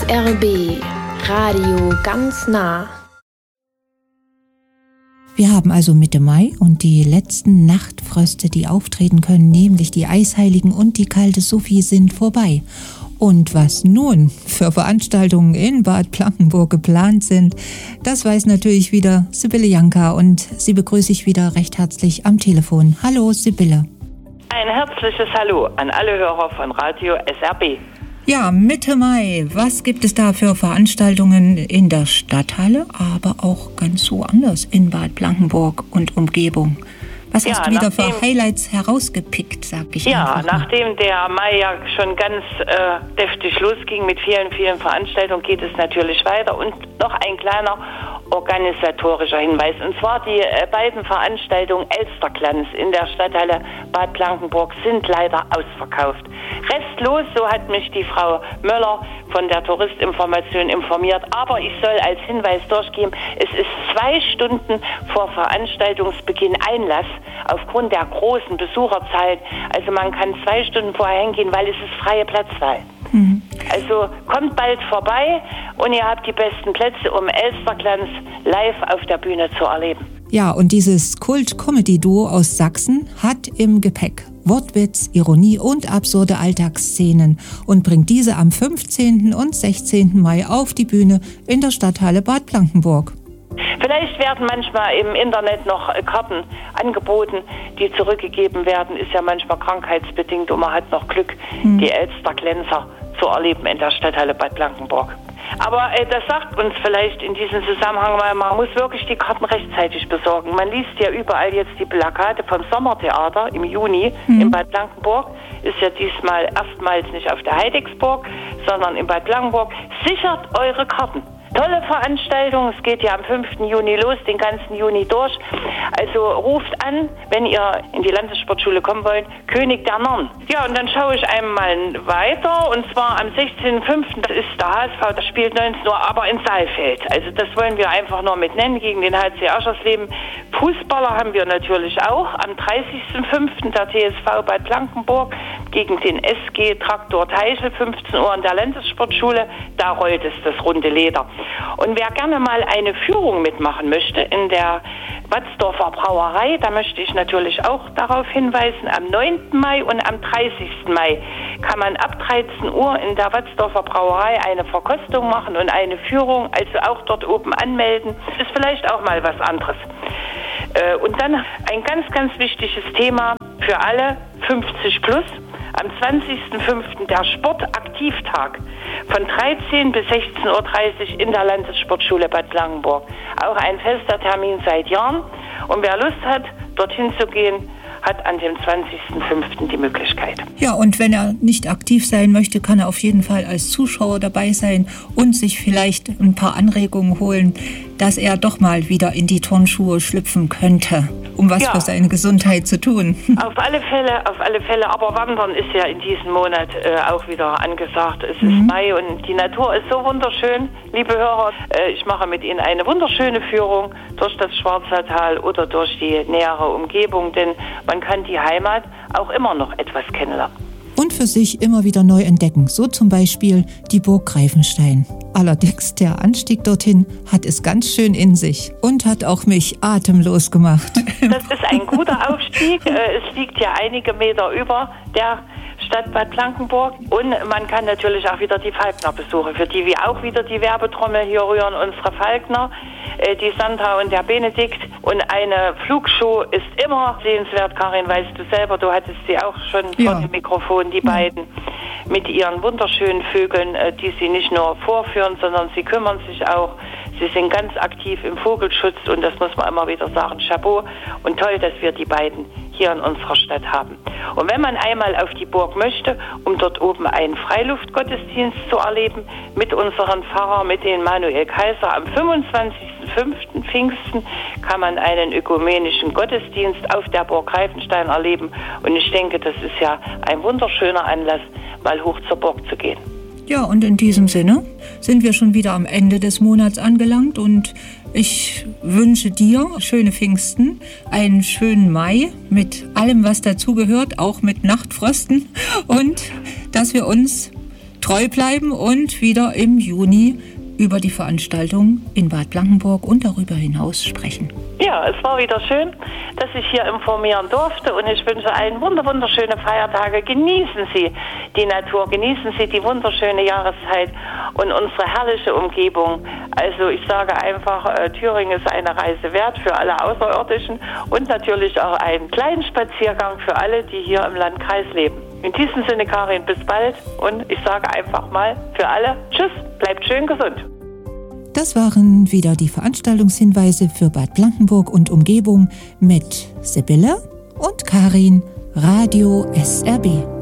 SRB Radio ganz nah. Wir haben also Mitte Mai und die letzten Nachtfröste, die auftreten können, nämlich die Eisheiligen und die kalte Sophie, sind vorbei. Und was nun für Veranstaltungen in Bad Blankenburg geplant sind, das weiß natürlich wieder Sibylle Janka, und sie begrüße ich wieder recht herzlich am Telefon. Hallo Sibylle. Ein herzliches Hallo an alle Hörer von Radio SRB. Ja, Mitte Mai, was gibt es da für Veranstaltungen in der Stadthalle, aber auch ganz woanders in Bad Blankenburg und Umgebung? Was hast du wieder für Highlights herausgepickt, sag ich einfach mal. Nachdem der Mai ja schon ganz deftig losging mit vielen, vielen Veranstaltungen, geht es natürlich weiter. Und noch ein kleiner organisatorischer Hinweis. Und zwar die beiden Veranstaltungen Elsterglanz in der Stadthalle Bad Blankenburg sind leider ausverkauft. Restlos, so hat mich die Frau Möller von der Touristinformation informiert. Aber ich soll als Hinweis durchgeben, es ist 2 Stunden vor Veranstaltungsbeginn Einlass aufgrund der großen Besucherzahl. Also man kann 2 Stunden vorher hingehen, weil es ist freie Platzwahl. Mhm. Also kommt bald vorbei und ihr habt die besten Plätze, um Elsterglanz live auf der Bühne zu erleben. Ja, und dieses Kult-Comedy-Duo aus Sachsen hat im Gepäck Wortwitz, Ironie und absurde Alltagsszenen und bringt diese am 15. und 16. Mai auf die Bühne in der Stadthalle Bad Blankenburg. Vielleicht werden manchmal im Internet noch Karten angeboten, die zurückgegeben werden. Ist ja manchmal krankheitsbedingt und man hat noch Glück, die Elsterglänzer zu erleben in der Stadthalle Bad Blankenburg. Aber das sagt uns vielleicht in diesem Zusammenhang mal, man muss wirklich die Karten rechtzeitig besorgen. Man liest ja überall jetzt die Plakate vom Sommertheater im Juni in Bad Blankenburg. Ist ja diesmal erstmals nicht auf der Heidecksburg, sondern in Bad Blankenburg. Sichert eure Karten. Tolle Veranstaltung, es geht ja am 5. Juni los, den ganzen Juni durch. Also ruft an, wenn ihr in die Landessportschule kommen wollt, König der Narren. Ja, und dann schaue ich einmal weiter, und zwar am 16.05. Das ist der HSV, das spielt 19 Uhr, aber in Saalfeld. Also das wollen wir einfach nur mit nennen, gegen den HC Aschersleben. Fußballer haben wir natürlich auch. Am 30.05. der TSV Bad Blankenburg gegen den SG Traktor Teichel, 15 Uhr in der Landessportschule. Da rollt es das runde Leder. Und wer gerne mal eine Führung mitmachen möchte in der Watzdorfer Brauerei, da möchte ich natürlich auch darauf hinweisen, am 9. Mai und am 30. Mai kann man ab 13 Uhr in der Watzdorfer Brauerei eine Verkostung machen und eine Führung, also auch dort oben anmelden. Ist vielleicht auch mal was anderes. Und dann ein ganz, ganz wichtiges Thema für alle 50 plus. Am 20.05. der Sportaktivtag von 13 bis 16.30 Uhr in der Landessportschule Bad Blankenburg. Auch ein fester Termin seit Jahren. Und wer Lust hat, dorthin zu gehen, hat an dem 20.05. die Möglichkeit. Ja, und wenn er nicht aktiv sein möchte, kann er auf jeden Fall als Zuschauer dabei sein und sich vielleicht ein paar Anregungen holen, dass er doch mal wieder in die Turnschuhe schlüpfen könnte, um was für seine Gesundheit zu tun. Auf alle Fälle. Aber Wandern ist ja in diesem Monat auch wieder angesagt. Es ist Mai und die Natur ist so wunderschön. Liebe Hörer, ich mache mit Ihnen eine wunderschöne Führung durch das Schwarzertal oder durch die nähere Umgebung, denn man kann die Heimat auch immer noch etwas kennenlernen. Und für sich immer wieder neu entdecken, so zum Beispiel die Burg Greifenstein. Allerdings, der Anstieg dorthin hat es ganz schön in sich und hat auch mich atemlos gemacht. Das ist ein guter Aufstieg. Es liegt ja einige Meter über der Stadt Bad Blankenburg. Und man kann natürlich auch wieder die Falkner besuchen, für die wir auch wieder die Werbetrommel hier rühren. Unsere Falkner, die Sandra und der Benedikt. Und eine Flugshow ist immer sehenswert, Karin, weißt du selber, du hattest sie auch schon vor dem Mikrofon, die beiden mit ihren wunderschönen Vögeln, die sie nicht nur vorführen, sondern sie kümmern sich auch. Sie sind ganz aktiv im Vogelschutz und das muss man immer wieder sagen, Chapeau. Und toll, dass wir die beiden hier in unserer Stadt haben. Und wenn man einmal auf die Burg möchte, um dort oben einen Freiluftgottesdienst zu erleben, mit unserem Pfarrer, mit dem Manuel Kaiser, am 25.05. Pfingsten kann man einen ökumenischen Gottesdienst auf der Burg Greifenstein erleben. Und ich denke, das ist ja ein wunderschöner Anlass, mal hoch zur Burg zu gehen. Ja, und in diesem Sinne sind wir schon wieder am Ende des Monats angelangt und ich wünsche dir schöne Pfingsten, einen schönen Mai mit allem, was dazugehört, auch mit Nachtfrösten, und dass wir uns treu bleiben und wieder im Juni über die Veranstaltung in Bad Blankenburg und darüber hinaus sprechen. Ja, es war wieder schön, dass ich hier informieren durfte und ich wünsche allen wunderschöne Feiertage. Genießen Sie die Natur, genießen Sie die wunderschöne Jahreszeit und unsere herrliche Umgebung. Also ich sage einfach, Thüringen ist eine Reise wert für alle Außerirdischen und natürlich auch einen kleinen Spaziergang für alle, die hier im Landkreis leben. In diesem Sinne, Karin, bis bald und ich sage einfach mal für alle, tschüss, bleibt schön gesund. Das waren wieder die Veranstaltungshinweise für Bad Blankenburg und Umgebung mit Sibylle und Karin, Radio SRB.